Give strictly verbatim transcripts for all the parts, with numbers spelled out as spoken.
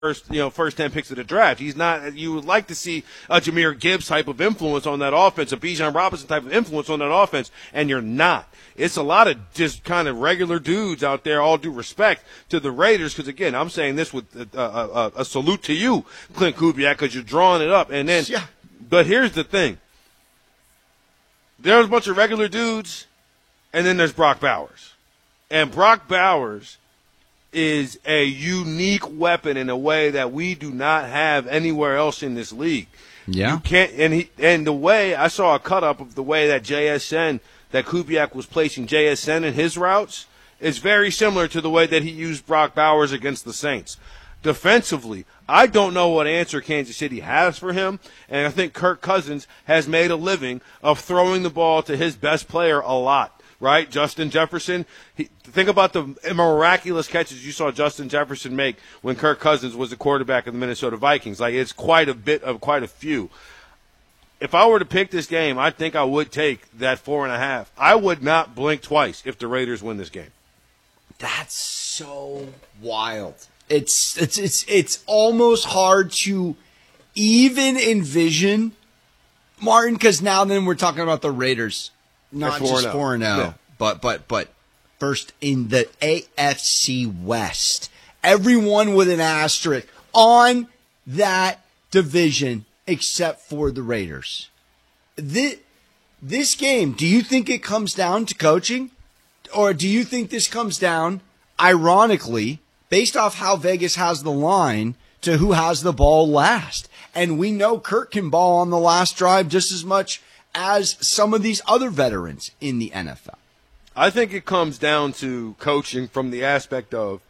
first, you know, first ten picks of the draft. He's not. You would like to see a Jahmyr Gibbs type of influence on that offense, a Bijan Robinson type of influence on that offense, and you're not. It's a lot of just kind of regular dudes out there. All due respect to the Raiders, because again, I'm saying this with a, a, a, a salute to you, Clint Kubiak, because you're drawing it up. And then, yeah. But here's the thing: there's a bunch of regular dudes, and then there's Brock Bowers, and Brock Bowers is a unique weapon in a way that we do not have anywhere else in this league. Yeah. You can't, and he, and the way I saw a cut up of the way that J S N, that Kubiak was placing J S N in his routes is very similar to the way that he used Brock Bowers against the Saints. Defensively, I don't know what answer Kansas City has for him, and I think Kirk Cousins has made a living of throwing the ball to his best player a lot. Right, Justin Jefferson. He, think about the miraculous catches you saw Justin Jefferson make when Kirk Cousins was the quarterback of the Minnesota Vikings. Like, it's quite a bit of quite a few. If I were to pick this game, I think I would take that four and a half. I would not blink twice if the Raiders win this game. That's so wild. It's it's it's it's almost hard to even envision, Martin, because now then we're talking about the Raiders. Not just four and oh, but but but first in the A F C West. Everyone with an asterisk on that division except for the Raiders. This, this game, do you think it comes down to coaching? Or do you think this comes down, ironically, based off how Vegas has the line, to who has the ball last? And we know Kirk can ball on the last drive just as much as some of these other veterans in the N F L. I think it comes down to coaching from the aspect of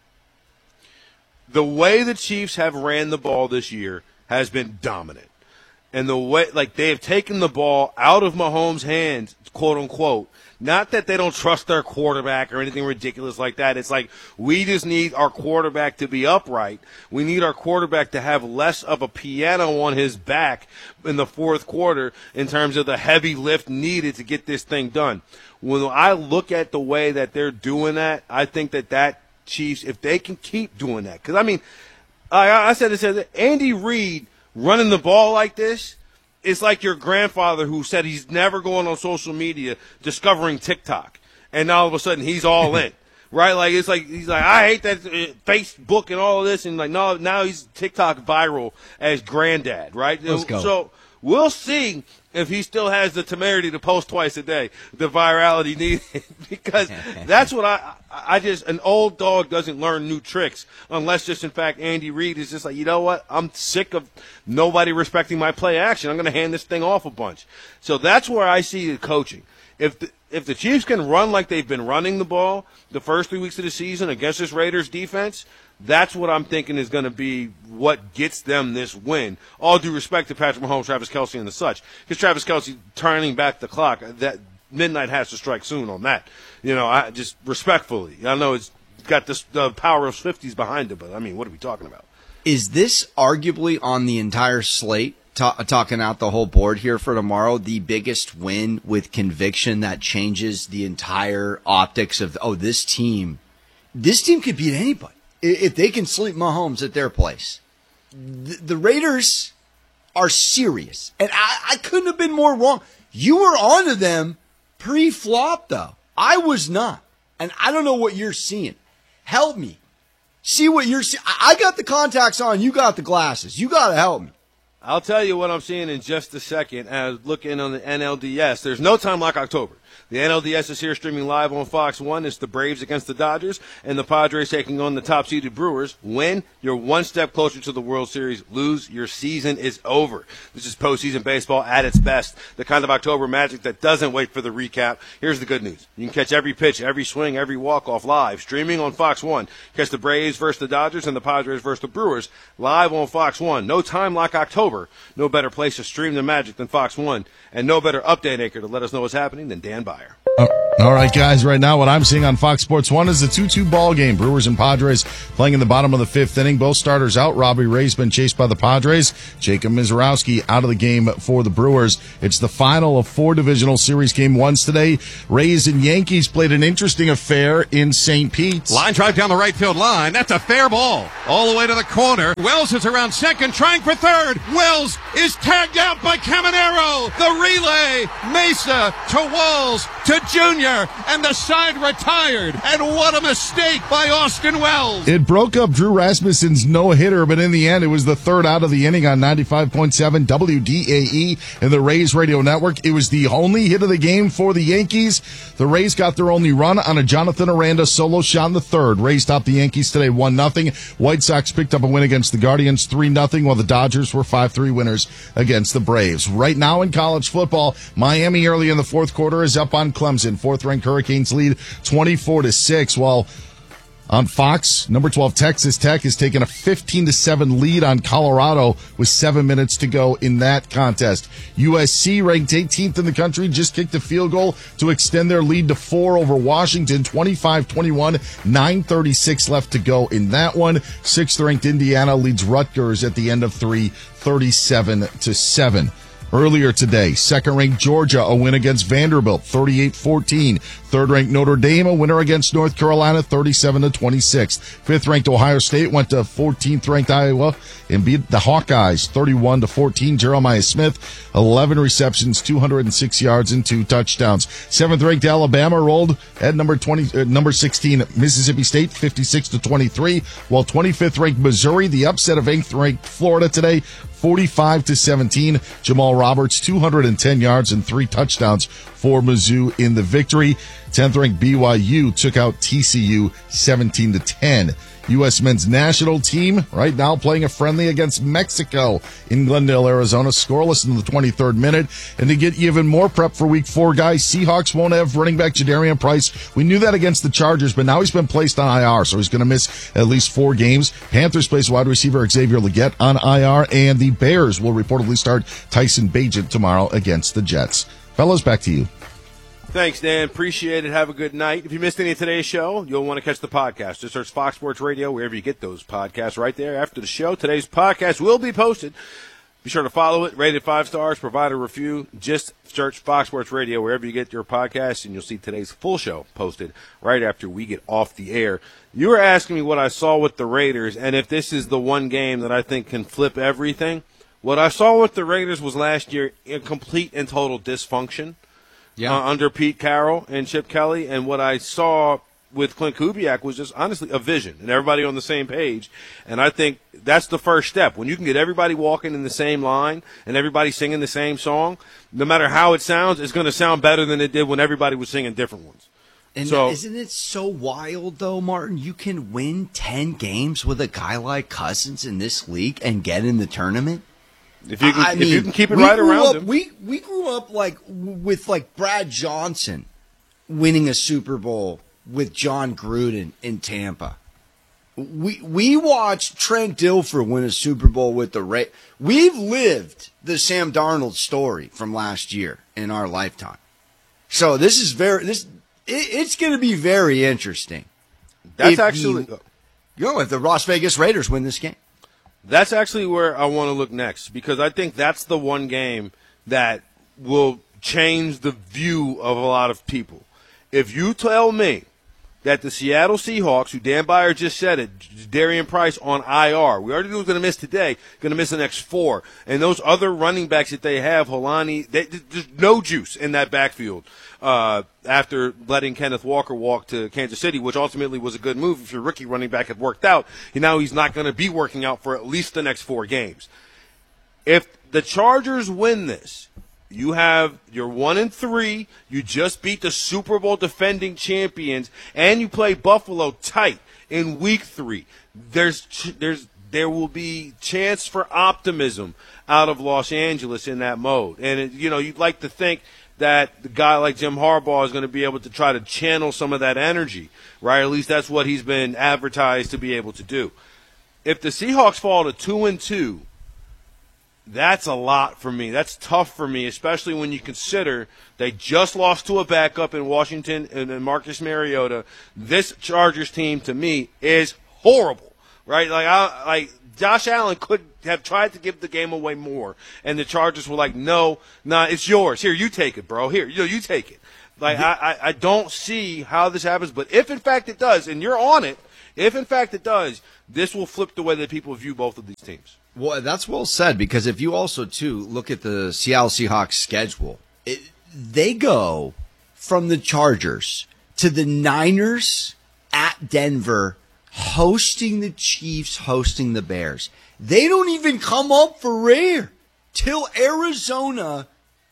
the way the Chiefs have ran the ball this year has been dominant. And the way, like, they have taken the ball out of Mahomes' hands, quote unquote. Not that they don't trust their quarterback or anything ridiculous like that. It's like, we just need our quarterback to be upright. We need our quarterback to have less of a piano on his back in the fourth quarter in terms of the heavy lift needed to get this thing done. When I look at the way that they're doing that, I think that that Chiefs, if they can keep doing that, because, I mean, I, I said it said Andy Reid running the ball like this, it's like your grandfather who said he's never going on social media discovering TikTok, and now all of a sudden he's all in, right? Like, it's like he's like, I hate that uh, Facebook and all of this, and like, no, now he's TikTok viral as granddad, right? Let's go. So we'll see if he still has the temerity to post twice a day, the virality needed, because that's what I, I just, an old dog doesn't learn new tricks unless just, in fact, Andy Reid is just like, you know what, I'm sick of nobody respecting my play action. I'm going to hand this thing off a bunch. So that's where I see the coaching. If the, if the Chiefs can run like they've been running the ball the first three weeks of the season against this Raiders defense, that's what I'm thinking is going to be what gets them this win. All due respect to Patrick Mahomes, Travis Kelce, and the such. Because Travis Kelce turning back the clock, that midnight has to strike soon on that. You know, I just respectfully. I know it's got this the power of Swifties behind it, but, I mean, what are we talking about? Is this arguably on the entire slate, ta- talking out the whole board here for tomorrow, the biggest win with conviction that changes the entire optics of, oh, this team, this team could beat anybody if they can sleep Mahomes at their place? The, the Raiders are serious, and I, I couldn't have been more wrong. You were onto them pre-flop, though. I was not, and I don't know what you're seeing. Help me. See what you're seeing. I, I got the contacts on. You got the glasses. You got to help me. I'll tell you what I'm seeing in just a second as looking on the N L D S. There's no time like October. The N L D S is here streaming live on Fox one. It's the Braves against the Dodgers, and the Padres taking on the top-seeded Brewers. Win, you're one step closer to the World Series. Lose, your season is over. This is postseason baseball at its best, the kind of October magic that doesn't wait for the recap. Here's the good news. You can catch every pitch, every swing, every walk-off live, streaming on Fox one. Catch the Braves versus the Dodgers and the Padres versus the Brewers live on Fox one. No time like October. No better place to stream the magic than Fox one, and no better update anchor to let us know what's happening than Dan Byer. Uh, all right, guys, right now what I'm seeing on Fox Sports one is the two two ball game. Brewers and Padres playing in the bottom of the fifth inning. Both starters out. Robbie Ray's been chased by the Padres. Jacob Mizorowski out of the game for the Brewers. It's the final of four divisional series game ones today. Rays and Yankees played an interesting affair in Saint Pete's. Line drive down the right field line. That's a fair ball. All the way to the corner. Wells is around second, trying for third. Wells is tagged out by Caminero. The relay. Mesa to Walls to Junior. And the side retired. And what a mistake by Austin Wells. It broke up Drew Rasmussen's no-hitter, but in the end, it was the third out of the inning on ninety-five point seven W D A E and the Rays Radio Network. It was the only hit of the game for the Yankees. The Rays got their only run on a Jonathan Aranda solo shot in the third. Rays topped the Yankees today one nothing. White Sox picked up a win against the Guardians three nothing, while the Dodgers were five three winners against the Braves. Right now in college football, Miami early in the fourth quarter is up on Clemson. Fourth-ranked Hurricanes lead twenty-four to six, while on Fox, number twelve Texas Tech has taken a fifteen to seven lead on Colorado with seven minutes to go in that contest. U S C, ranked eighteenth in the country, just kicked a field goal to extend their lead to four over Washington, twenty-five twenty-one, nine thirty-six left to go in that one. Sixth-ranked Indiana leads Rutgers at the end of three, thirty-seven to seven. Earlier today, second-ranked Georgia, a win against Vanderbilt, thirty-eight fourteen. Third-ranked Notre Dame, a winner against North Carolina, thirty-seven to twenty-six. Fifth-ranked Ohio State went to fourteenth-ranked Iowa and beat the Hawkeyes, thirty-one to fourteen. Jeremiah Smith, eleven receptions, two hundred six yards, and two touchdowns. Seventh-ranked Alabama rolled at number twenty, uh, number sixteen Mississippi State, fifty-six to twenty-three, while twenty-fifth-ranked Missouri, the upset of eighth-ranked Florida today, forty-five to seventeen. Jamal Roberts, two hundred ten yards and three touchdowns for Mizzou in the victory. tenth-ranked B Y U took out T C U seventeen to ten. U S men's national team right now playing a friendly against Mexico in Glendale, Arizona, scoreless in the twenty-third minute. And to get even more prep for week four, guys, Seahawks won't have running back Jadarian Price. We knew that against the Chargers, but now he's been placed on I R, so he's going to miss at least four games. Panthers place wide receiver Xavier Legette on I R, and the Bears will reportedly start Tyson Bagent tomorrow against the Jets. Fellas, back to you. Thanks, Dan. Appreciate it. Have a good night. If you missed any of today's show, you'll want to catch the podcast. Just search Fox Sports Radio wherever you get those podcasts right there after the show. Today's podcast will be posted. Be sure to follow it, rate it five stars, provide a review. Just search Fox Sports Radio wherever you get your podcasts, and you'll see today's full show posted right after we get off the air. You were asking me what I saw with the Raiders, and if this is the one game that I think can flip everything. What I saw with the Raiders was last year a complete and total dysfunction. Yeah. Uh, under Pete Carroll and Chip Kelly, and what I saw with Clint Kubiak was just honestly a vision and everybody on the same page. And I think that's the first step. When you can get everybody walking in the same line and everybody singing the same song, no matter how it sounds, it's going to sound better than it did when everybody was singing different ones. And so, isn't it so wild, though, Martin? You can win ten games with a guy like Cousins in this league and get in the tournament? If you can, I if mean, you can keep it right around up, him. We, we grew up like with like Brad Johnson winning a Super Bowl with John Gruden in Tampa. We we watched Trent Dilfer win a Super Bowl with the Raiders. We've lived the Sam Darnold story from last year in our lifetime. So this is very this it, it's going to be very interesting. That's if actually the, you know if the Las Vegas Raiders win this game. That's actually where I want to look next, because I think that's the one game that will change the view of a lot of people. If you tell me that the Seattle Seahawks, who Dan Byer just said it, Darian Price on I R, we already knew he was going to miss today, going to miss the next four, and those other running backs that they have, Holani, they, there's no juice in that backfield uh, after letting Kenneth Walker walk to Kansas City, which ultimately was a good move. If your rookie running back had worked out, now he's not going to be working out for at least the next four games. If the Chargers win this, you have your one and three. You just beat the Super Bowl defending champions, and you play Buffalo tight in week three. There's there's there will be chance for optimism out of Los Angeles in that mode. And it, you know, you'd like to think that the guy like Jim Harbaugh is going to be able to try to channel some of that energy, right? At least that's what he's been advertised to be able to do. If the Seahawks fall to two and two, That's a lot for me. That's tough for me, especially when you consider they just lost to a backup in Washington and Marcus Mariota. This Chargers team, to me, is horrible, right? Like, I, like Josh Allen could have tried to give the game away more, and the Chargers were like, no, nah, it's yours. Here, you take it, bro. Here, you, you take it. Like, I, I, I don't see how this happens, but if, in fact, it does, and you're on it, if, in fact, it does, this will flip the way that people view both of these teams. Well, that's well said, because if you also, too, look at the Seattle Seahawks schedule, it, they go from the Chargers to the Niners at Denver, hosting the Chiefs, hosting the Bears. They don't even come up for air till Arizona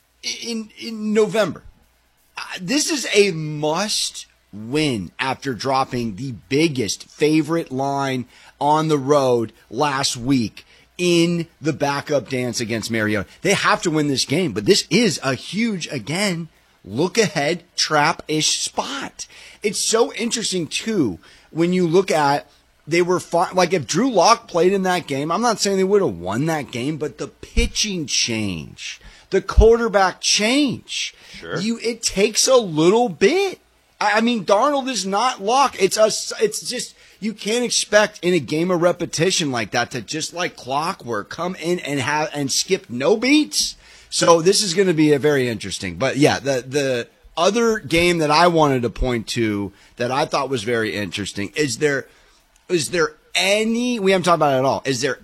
in, in November. Uh, this is a must win after dropping the biggest favorite line on the road last week in the backup dance against Mariota. They have to win this game, but this is a huge, again, look ahead, trap-ish spot. It's so interesting, too, when you look at, they were fine. Like, if Drew Lock played in that game, I'm not saying they would have won that game, but the pitching change, the quarterback change, sure. you, it takes a little bit. I mean, Darnold is not Lock. It's a, it's just, you can't expect in a game of repetition like that to just like clockwork come in and have and skip no beats. So this is going to be a very interesting. But yeah, the the other game that I wanted to point to that I thought was very interesting is there is there any we haven't talked about it at all. Is there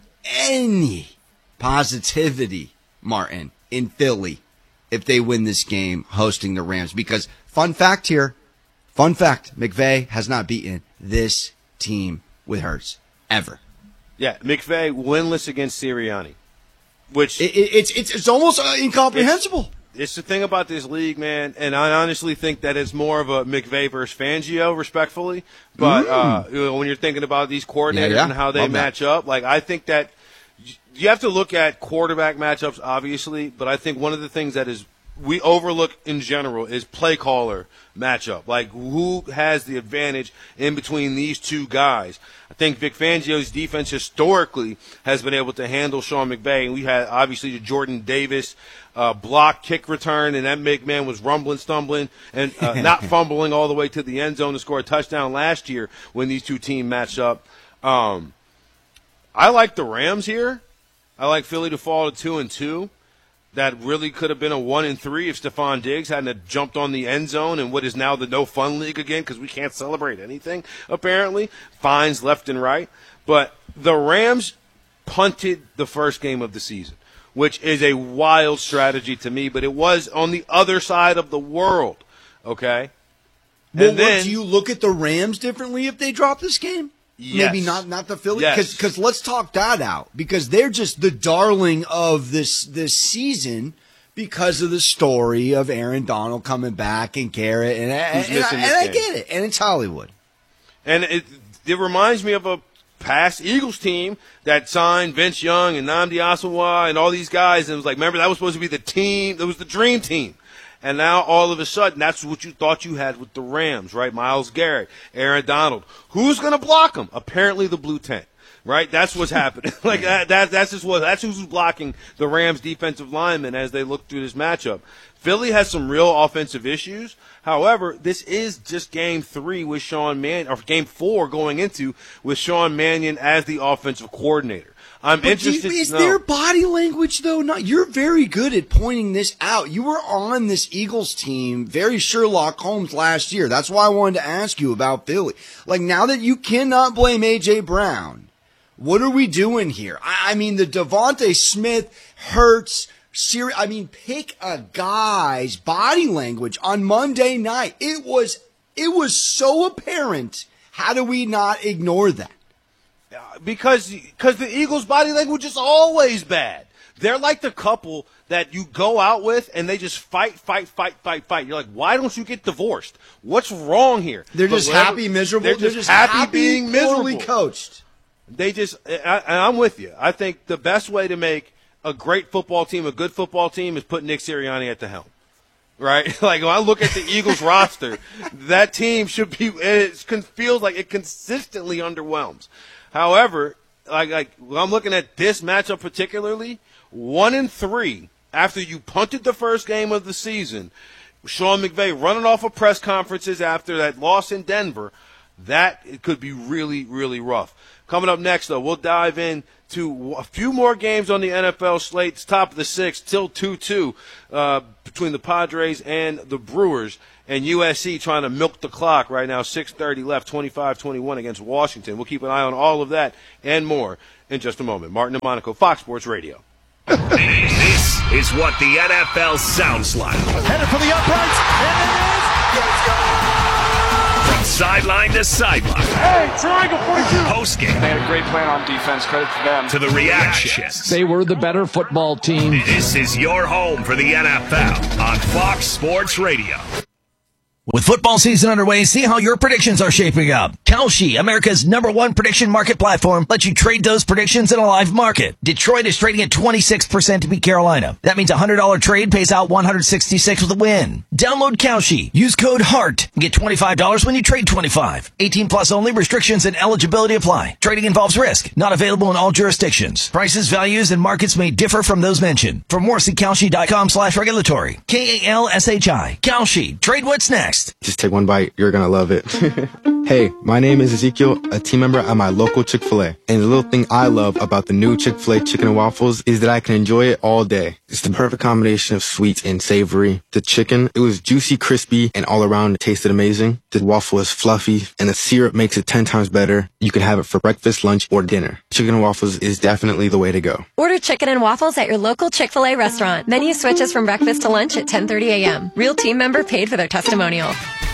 any positivity, Martin, in Philly if they win this game hosting the Rams? Because fun fact here, fun fact, McVay has not beaten this team with Hurts ever. Yeah, McVay winless against Sirianni, which it, it, it's it's it's almost uh, incomprehensible. It's, it's the thing about this league, man, and I honestly think that it's more of a McVay versus Fangio, respectfully. But mm. uh, you know, when you're thinking about these coordinators yeah, yeah. and how they Love match that. up, like I think that you have to look at quarterback matchups, obviously. But I think one of the things that is we overlook in general is play caller matchup. Like, who has the advantage in between these two guys? I think Vic Fangio's defense historically has been able to handle Sean McVay. And we had, obviously, the Jordan Davis uh, block kick return, and that McMahon was rumbling, stumbling, and uh, not fumbling all the way to the end zone to score a touchdown last year when these two teams matched up. Um, I like the Rams here. I like Philly to fall to two and two. That really could have been a one and three if Stephon Diggs hadn't jumped on the end zone in what is now the no fun league again because we can't celebrate anything apparently. Fines left and right, but the Rams punted the first game of the season, which is a wild strategy to me. But it was on the other side of the world. Okay. Well, and then, what, do you look at the Rams differently if they drop this game? Yes. Maybe not not the Phillies, yes. because let's talk that out, because they're just the darling of this this season because of the story of Aaron Donald coming back and Garrett, and, and, and, I, and I get it, and it's Hollywood. And it it reminds me of a past Eagles team that signed Vince Young and Nnamdi Asomugha and all these guys, and it was like, remember, that was supposed to be the team, that was the dream team. And now, all of a sudden, that's what you thought you had with the Rams, right? Myles Garrett, Aaron Donald. Who's going to block them? Apparently the blue tent, right? That's what's happening. Like that, that, that's just what, that's who's blocking the Rams defensive linemen as they look through this matchup. Philly has some real offensive issues. However, this is just game three with Sean Mannion, or game four going into with Sean Mannion as the offensive coordinator. I'm but interested. You, is no. their body language, though, not? You're very good at pointing this out. You were on this Eagles team, very Sherlock Holmes last year. That's why I wanted to ask you about Philly. Like, now that you cannot blame A J. Brown, what are we doing here? I, I mean, the Devontae Smith, Hurts, Siri, I mean, pick a guy's body language on Monday night. It was, it was so apparent. How do we not ignore that? Because because the Eagles' body language is always bad. They're like the couple that you go out with and they just fight, fight, fight, fight, fight. You're like, why don't you get divorced? What's wrong here? They're just whatever, happy, miserable. They're, they're just, just happy, happy being miserable. coached. They just, I, and I'm with you. I think the best way to make a great football team a good football team is put Nick Sirianni at the helm. Right? Like, when I look at the Eagles roster, that team should be, it feels like it consistently underwhelms. However, like, like when I'm looking at this matchup particularly, one and three after you punted the first game of the season, Sean McVay running off of press conferences after that loss in Denver, that it could be really, really rough. Coming up next, though, we'll dive in to a few more games on the N F L slate. It's top of the sixth, till two two uh, between the Padres and the Brewers. And U S C trying to milk the clock right now, six thirty left, twenty-five twenty-one against Washington. We'll keep an eye on all of that and more in just a moment. Martin and Monaco, Fox Sports Radio. This is what the N F L sounds like. Headed for the uprights, and it is. Let's go! From sideline to sideline. Hey, triangle forty-two. Postgame. They had a great plan on defense. Credit to them. To the reactions. They were the better football team. This is your home for the N F L on Fox Sports Radio. With football season underway, see how your predictions are shaping up. Kalshi, America's number one prediction market platform, lets you trade those predictions in a live market. Detroit is trading at twenty-six percent to beat Carolina. That means a one hundred dollars trade pays out one hundred sixty-six with a win. Download Kalshi. Use code HEART and get twenty-five dollars when you trade twenty-five. eighteen plus only. Restrictions and eligibility apply. Trading involves risk. Not available in all jurisdictions. Prices, values, and markets may differ from those mentioned. For more, see Kalshi.com slash regulatory. K A L S H I. Kalshi. Trade what's next. Just take one bite. You're going to love it. Hey, my name is Ezekiel, a team member at my local Chick-fil-A. And the little thing I love about the new Chick-fil-A chicken and waffles is that I can enjoy it all day. It's the perfect combination of sweet and savory. The chicken, it was juicy, crispy, and all around it tasted amazing. The waffle is fluffy, and the syrup makes it ten times better. You can have it for breakfast, lunch, or dinner. Chicken and waffles is definitely the way to go. Order chicken and waffles at your local Chick-fil-A restaurant. Menu switches from breakfast to lunch at ten thirty a.m. Real team member paid for their testimonial.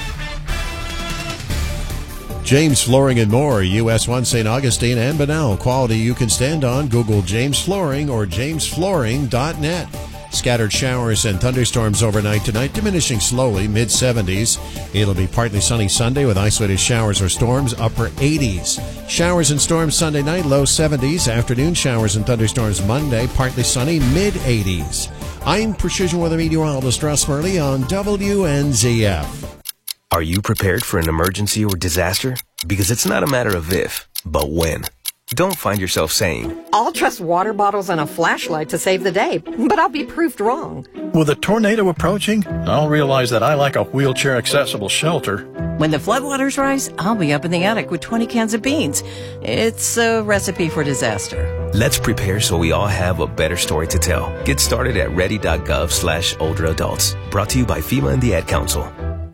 James Flooring and More, U S one Saint Augustine and Bunnell. Quality you can stand on. Google James Flooring or james flooring dot net. Scattered showers and thunderstorms overnight tonight, diminishing slowly, mid seventies. It'll be partly sunny Sunday with isolated showers or storms, upper eighties. Showers and storms Sunday night, low seventies. Afternoon showers and thunderstorms Monday, partly sunny, mid eighties. I'm Precision Weather Meteorologist Russ Murley on W N Z F. Are you prepared for an emergency or disaster? Because it's not a matter of if, but when. Don't find yourself saying, I'll trust water bottles and a flashlight to save the day, but I'll be proved wrong. With a tornado approaching, I'll realize that I like a wheelchair-accessible shelter. When the floodwaters rise, I'll be up in the attic with twenty cans of beans. It's a recipe for disaster. Let's prepare so we all have a better story to tell. Get started at ready.gov slash older adults. Brought to you by FEMA and the Ad Council.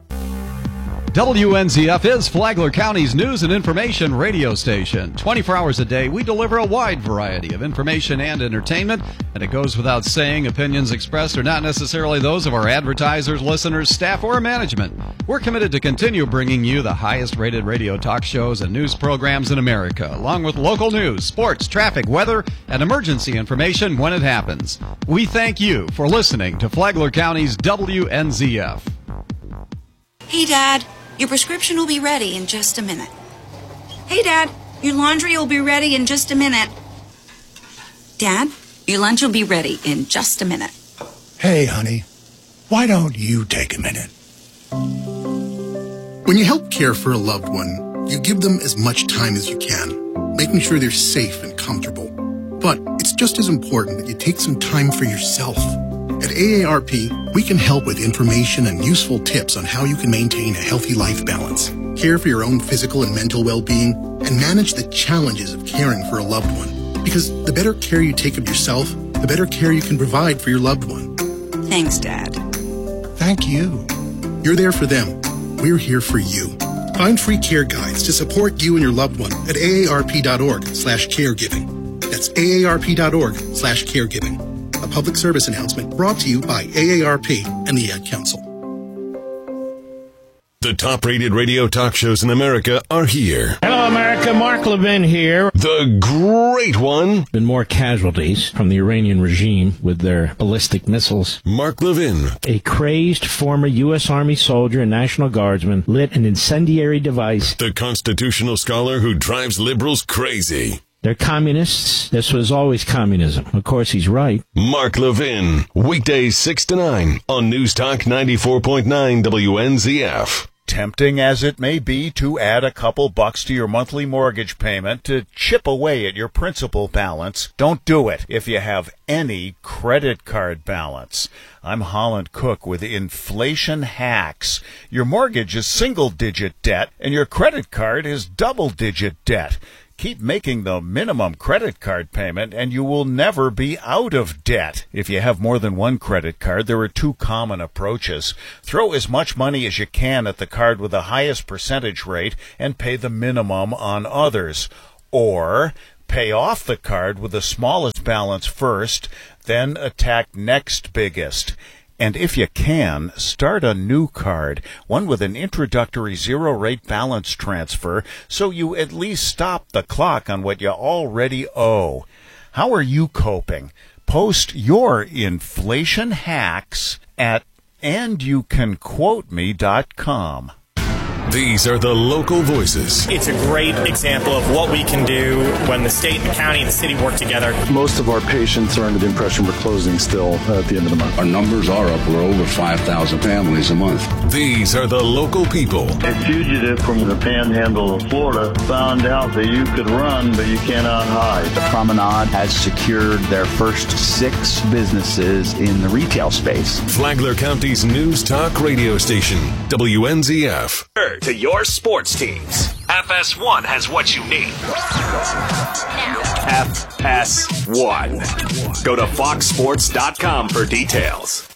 W N Z F is Flagler County's news and information radio station. twenty-four hours a day, we deliver a wide variety of information and entertainment, and it goes without saying, opinions expressed are not necessarily those of our advertisers, listeners, staff, or management. We're committed to continue bringing you the highest-rated radio talk shows and news programs in America, along with local news, sports, traffic, weather, and emergency information when it happens. We thank you for listening to Flagler County's W N Z F. Hey, Dad. Your prescription will be ready in just a minute. Hey, Dad, your laundry will be ready in just a minute. Dad, your lunch will be ready in just a minute. Hey, honey, why don't you take a minute? When you help care for a loved one, you give them as much time as you can, making sure they're safe and comfortable. But it's just as important that you take some time for yourself. At A A R P, we can help with information and useful tips on how you can maintain a healthy life balance, care for your own physical and mental well-being, and manage the challenges of caring for a loved one. Because the better care you take of yourself, the better care you can provide for your loved one. Thanks, Dad. Thank you. You're there for them. We're here for you. Find free care guides to support you and your loved one at aarp.org slash caregiving. That's aarp.org slash caregiving. A public service announcement brought to you by A A R P and the Ad Council. The top-rated radio talk shows in America are here. Hello, America. Mark Levin here. The great one. Been more casualties from the Iranian regime with their ballistic missiles. Mark Levin. A crazed former U S Army soldier and National Guardsman lit an incendiary device. The constitutional scholar who drives liberals crazy. They're communists. This was always communism. Of course, he's right. Mark Levin. Weekdays six to nine on News Talk ninety-four point nine W N Z F. tempting as it may be to add a couple bucks to your monthly mortgage payment to chip away at your principal balance, don't do it if you have any credit card balance. I'm Holland Cook with Inflation Hacks. Your mortgage is single-digit debt, and your credit card is double-digit debt. Keep making the minimum credit card payment, and you will never be out of debt. If you have more than one credit card, there are two common approaches. Throw as much money as you can at the card with the highest percentage rate and pay the minimum on others. Or pay off the card with the smallest balance first, then attack next biggest. And if you can, start a new card, one with an introductory zero-rate balance transfer, so you at least stop the clock on what you already owe. How are you coping? Post your inflation hacks at and you can quote me dot com. These are the local voices. It's a great example of what we can do when the state, the county, and the city work together. Most of our patients are under the impression we're closing still at the end of the month. Our numbers are up. We're over five thousand families a month. These are the local people. A fugitive from the panhandle of Florida found out that you could run, but you cannot hide. The Promenade has secured their first six businesses in the retail space. Flagler County's news talk radio station, W N Z F. To your sports teams. F S one has what you need. F S one. Go to fox sports dot com for details.